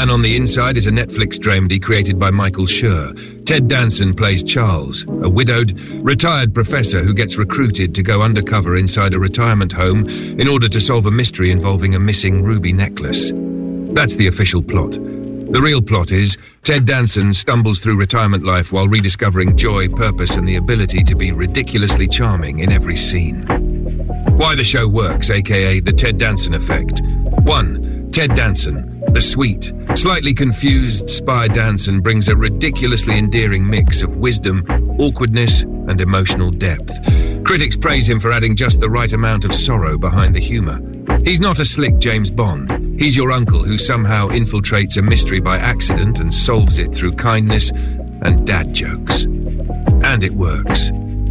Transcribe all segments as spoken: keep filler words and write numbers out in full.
Man on the Inside is a Netflix dramedy created by Michael Schur. Ted Danson plays Charles, a widowed, retired professor who gets recruited to go undercover inside a retirement home in order to solve a mystery involving a missing ruby necklace. That's the official plot. The real plot is Ted Danson stumbles through retirement life while rediscovering joy, purpose, and the ability to be ridiculously charming in every scene. Why the show works, aka the Ted Danson effect. One, Ted Danson, the sweet, slightly confused spy Danson brings a ridiculously endearing mix of wisdom, awkwardness, and emotional depth. Critics praise him for adding just the right amount of sorrow behind the humor. He's not a slick James Bond. He's your uncle who somehow infiltrates a mystery by accident and solves it through kindness and dad jokes. And it works.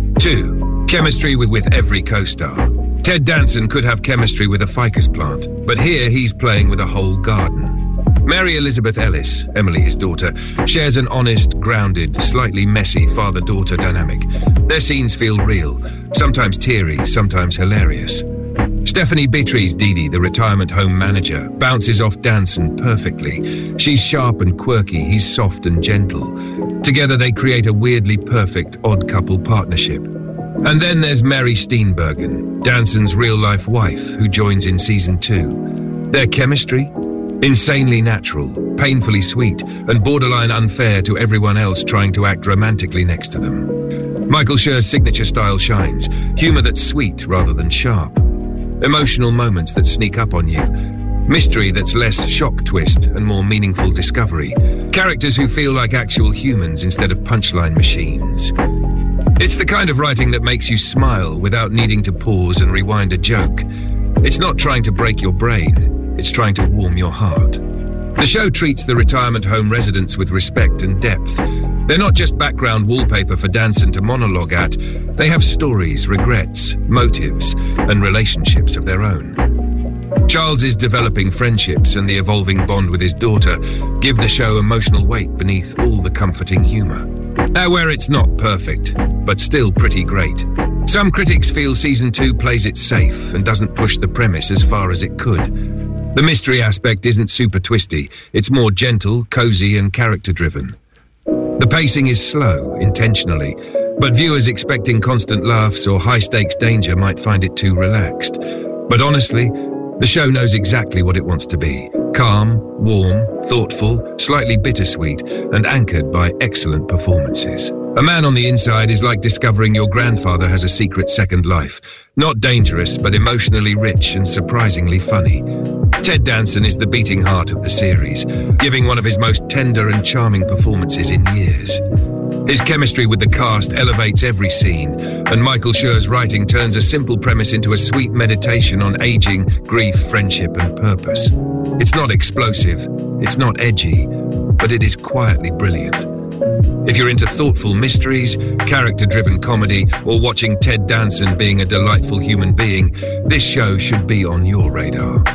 Two, chemistry with, with every co-star. Ted Danson could have chemistry with a ficus plant, but here he's playing with a whole garden. Mary Elizabeth Ellis, Emily his daughter, shares an honest, grounded, slightly messy father-daughter dynamic. Their scenes feel real, sometimes teary, sometimes hilarious. Stephanie Beatriz Didi, the retirement home manager, bounces off Danson perfectly. She's sharp and quirky, he's soft and gentle. Together they create a weirdly perfect odd couple partnership. And then there's Mary Steenburgen, Danson's real-life wife, who joins in season two. Their chemistry? Insanely natural, painfully sweet, and borderline unfair to everyone else trying to act romantically next to them. Michael Schur's signature style shines, humor that's sweet rather than sharp. Emotional moments that sneak up on you. Mystery that's less shock twist and more meaningful discovery. Characters who feel like actual humans instead of punchline machines. It's the kind of writing that makes you smile without needing to pause and rewind a joke. It's not trying to break your brain, it's trying to warm your heart. The show treats the retirement home residents with respect and depth. They're not just background wallpaper for Danson to monologue at. They have stories, regrets, motives, and relationships of their own. Charles's developing friendships and the evolving bond with his daughter give the show emotional weight beneath all the comforting humor. Now, where it's not perfect, but still pretty great. Some critics feel season two plays it safe and doesn't push the premise as far as it could. The mystery aspect isn't super twisty, it's more gentle, cozy, and character-driven. The pacing is slow, intentionally, but viewers expecting constant laughs or high-stakes danger might find it too relaxed. But honestly, the show knows exactly what it wants to be. Calm, warm, thoughtful, slightly bittersweet, and anchored by excellent performances. A Man on the Inside is like discovering your grandfather has a secret second life. Not dangerous, but emotionally rich and surprisingly funny. Ted Danson is the beating heart of the series, giving one of his most tender and charming performances in years. His chemistry with the cast elevates every scene, and Michael Schur's writing turns a simple premise into a sweet meditation on aging, grief, friendship, and purpose. It's not explosive, it's not edgy, but it is quietly brilliant. If you're into thoughtful mysteries, character-driven comedy, or watching Ted Danson being a delightful human being, this show should be on your radar.